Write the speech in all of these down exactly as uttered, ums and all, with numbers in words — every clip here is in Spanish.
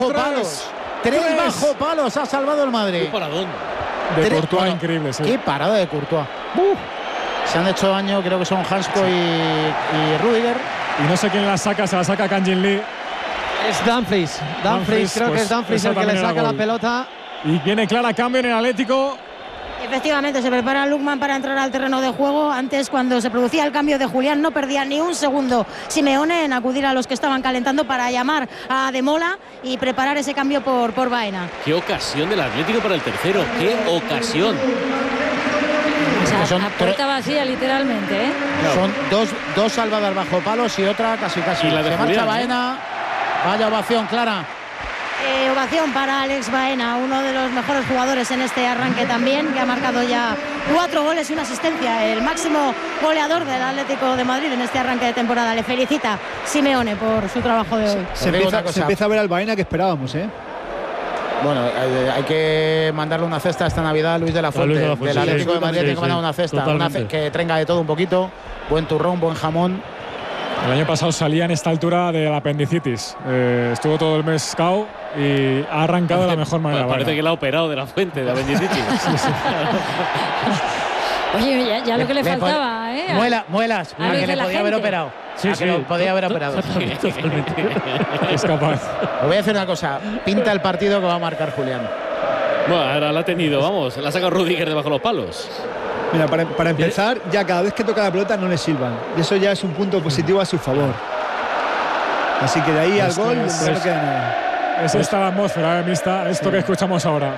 palos. Tres, tres bajo palos ha salvado el Madrid. ¿Para dónde? De Tres, Courtois, bueno, increíble, sí. Qué parada de Courtois. Uh, se han hecho daño, creo que son Hansko sí. y, y Rudiger. Y no sé quién la saca, se la saca Kang-in Lee. Es Dumfries. Dumfries, Dumfries creo pues, que es Dumfries el que le saca la pelota. Y viene clara cambio en el Atlético. Efectivamente, se prepara Lookman para entrar al terreno de juego. Antes, cuando se producía el cambio de Julián, no perdía ni un segundo Simeone en acudir a los que estaban calentando para llamar a Demola y preparar ese cambio por, por Baena. Qué ocasión del Atlético para el tercero, qué ocasión. O sea, son puerta vacía, literalmente, ¿eh? No. Son dos, dos salvadas bajo palos y otra casi casi. Y la de se Julián, marcha Baena. ¿eh? Vaya ovación, Clara. Eh, ovación para Alex Baena, uno de los mejores jugadores en este arranque también, que ha marcado ya cuatro goles y una asistencia, el máximo goleador del Atlético de Madrid en este arranque de temporada. Le felicita Simeone por su trabajo de hoy. Se, empieza, se empieza a ver al Baena que esperábamos, ¿eh? Bueno, hay, hay que mandarle una cesta esta Navidad a Luis de la Fuente, de la Fuente del sí, Atlético sí, de Madrid, sí, tiene que mandar sí, una cesta, una ce que traiga de todo un poquito, buen turrón, buen jamón. El año pasado salía en esta altura de la apendicitis, eh, estuvo todo el mes cao y ha arrancado de la mejor manera. Parece bueno. que le ha operado de la Fuente, de apendicitis. sí, sí. Oye, ya, ya lo que le, le faltaba, ¿eh? Muela, muelas, a, a que le podía gente. haber operado. Sí, a sí. que lo podía haber operado. Es capaz. Os voy a decir una cosa, pinta el partido que va a marcar Julián. Bueno, ahora la ha tenido, vamos, la ha sacado Rudiger debajo de los palos. Mira, para, para empezar, ya cada vez que toca la pelota no le silban. Y eso ya es un punto positivo a su favor. Así que de ahí es al gol es, no queda nada. Es esta la atmósfera, ¿eh, Mista? Esto sí. que escuchamos ahora.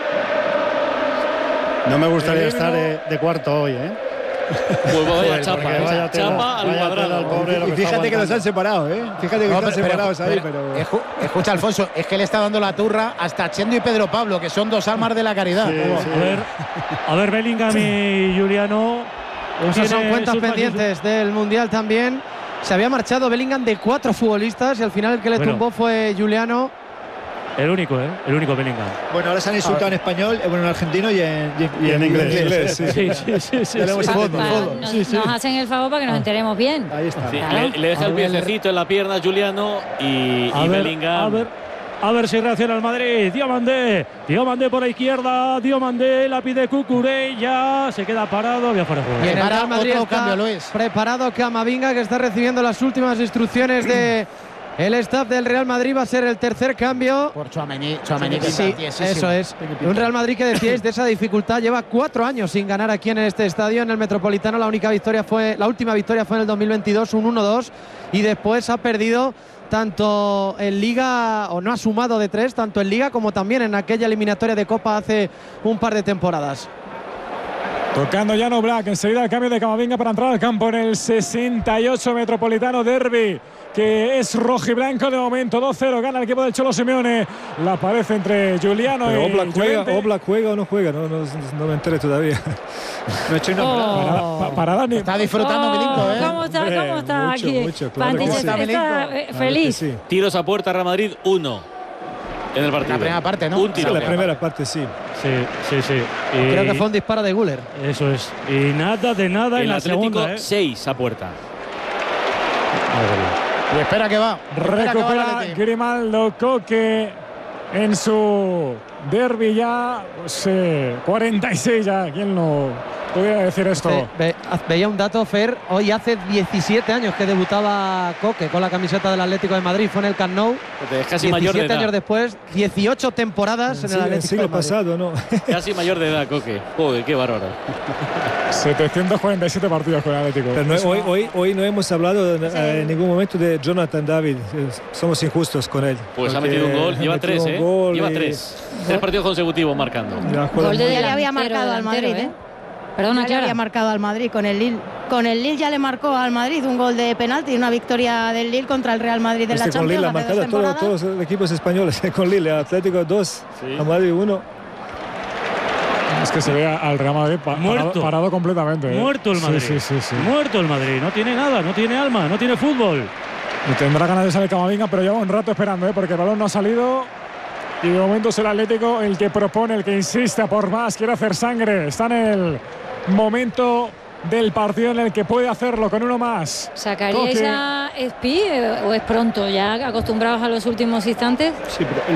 No me gustaría eh, estar de, de cuarto hoy, ¿eh? Pues vaya chapa, vaya chapa al cuadrado. Y fíjate que los han separado, ¿eh? Fíjate que no, están pero, separados pero, ahí, pero... pero... Escucha, Alfonso, es que le está dando la turra hasta Chendo y Pedro Pablo, que son dos almas de la caridad. Sí, sí. A ver, a ver, Bellingham y Juliano. Esas son cuentas pendientes del Mundial también. Se había marchado Bellingham de cuatro futbolistas y al final el que le bueno, tumbó fue Juliano. El único, ¿eh? El único Bellingham. Bueno, ahora se han insultado en español, bueno, en argentino y en, y, y en inglés. inglés sí, sí, sí. sí, sí, sí. sí. Foto, foto. Nos, sí, sí. nos hacen el favor para que nos enteremos bien. Ahí está. Sí, claro. le, le deja a el piececito en la pierna a Juliano y, a y ver, Bellingham. A ver, a ver si reacciona el Madrid. Diomandé. Diomandé por la izquierda. Diomandé la pide Cucurella. Se queda parado. Voy a fuera de juego. Y en el Real Madrid está cambio, Luis. Preparado Camavinga, que está recibiendo las últimas instrucciones de... El staff del Real Madrid. Va a ser el tercer cambio. Por Tchouaméni. Tchouaméni sí, eso es. Un Real Madrid que decíais de esa dificultad. Lleva cuatro años sin ganar aquí en este estadio, en el Metropolitano. La única victoria fue, la última victoria fue en el dos mil veintidós, un uno dos. Y después ha perdido tanto en Liga, o no ha sumado de tres, tanto en Liga como también en aquella eliminatoria de Copa hace un par de temporadas. Tocando ya no Black, enseguida el cambio de Camavinga para entrar al campo en el sesenta y ocho Metropolitano Derby, que es rojiblanco de momento. dos cero, gana el equipo del Cholo Simeone. La pared entre Juliano Pero y Oblak juega, Oblak juega o no juega, no, no, no me enteré todavía. No he hecho una oh. para, para Dani. Está disfrutando oh, Milinko, ¿eh? ¿Cómo está, cómo está mucho, aquí? Mucho, claro Pantis sí. está, está eh, feliz. Sí. Tiros a puerta, Real Madrid uno. En el partido. La primera parte, ¿no? Un tiro. Sí, la primera parte, sí. Sí, sí, sí. Y creo que fue un disparo de Güler. Eso es. Y nada de nada el en la Atlético, segunda, ¿eh? seis a puerta. Y espera que va. Recupera Grimaldo Coque en su derbi ya. Pues, eh, cuarenta y seis ya. ¿Quién no podría decir esto? Ve, ve, veía un dato, Fer. Hoy hace diecisiete años que debutaba Coque con la camiseta del Atlético de Madrid. Fue en el Camp Nou. Es casi mayor de edad. diecisiete años después, dieciocho temporadas en, en el Atlético. El siglo de Madrid. pasado, ¿no? Casi mayor de edad, Coque. Joder, qué bárbaro. setecientos cuarenta y siete partidos con el Atlético. Pero no, hoy, hoy, hoy no hemos hablado en, sí. en ningún momento de Jonathan David. Somos injustos con él. Pues ha metido un gol. Lleva tres, ¿eh? Lleva tres. Tres partidos consecutivos marcando. Gol de ya le había marcado al Madrid, ¿eh? Perdona, ya le había marcado al Madrid con el Lille. Con el Lille ya le marcó al Madrid un gol de penalti y una victoria del Lille contra el Real Madrid de este la Champions. Con Lille ha marcado todo, todos los equipos españoles. Con Lille, Atlético dos, sí. A Madrid uno. Es que se ve al Real Madrid pa muerto. Parado, parado completamente. ¿eh? Muerto el Madrid. Sí, sí, sí, sí. Muerto el Madrid. No tiene nada, no tiene alma, no tiene fútbol. Y tendrá ganas de salir Camavinga, pero lleva un rato esperando, ¿eh? Porque el balón no ha salido. Y de momento es el Atlético el que propone, el que insiste por más, quiere hacer sangre. Está en el momento del partido en el que puede hacerlo con uno más. ¿Sacaríais a Espi o es pronto, ya acostumbrados a los últimos instantes? Sí, pero el